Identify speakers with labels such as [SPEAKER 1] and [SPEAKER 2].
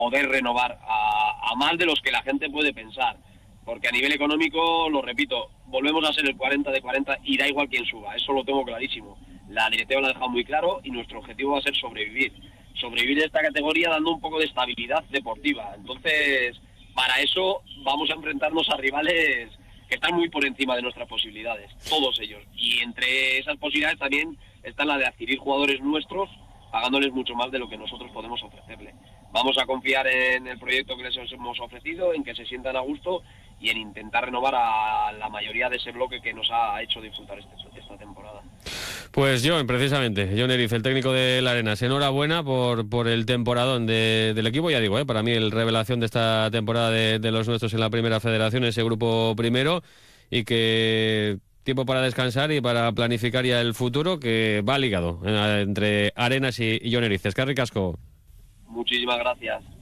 [SPEAKER 1] poder renovar a más de los que la gente puede pensar. Porque a nivel económico, lo repito, volvemos a ser el 40 de 40 y da igual quién suba, eso lo tengo clarísimo. La directiva lo ha dejado muy claro y nuestro objetivo va a ser sobrevivir de esta categoría dando un poco de estabilidad deportiva. Entonces, para eso vamos a enfrentarnos a rivales que están muy por encima de nuestras posibilidades, todos ellos. Y entre esas posibilidades también está la de adquirir jugadores nuestros, pagándoles mucho más de lo que nosotros podemos ofrecerle. Vamos a confiar en el proyecto que les hemos ofrecido, en que se sientan a gusto y en intentar renovar a la mayoría de ese bloque que nos ha hecho disfrutar esta temporada.
[SPEAKER 2] Pues precisamente, Jon Eriz, el técnico de la Arenas, enhorabuena por el temporadón del equipo, ya digo, para mí el revelación de esta temporada de los nuestros en la primera federación, ese grupo primero, y que tiempo para descansar y para planificar ya el futuro, que va ligado entre Arenas y Jon Eriz. Eskerrik asko.
[SPEAKER 1] Muchísimas gracias.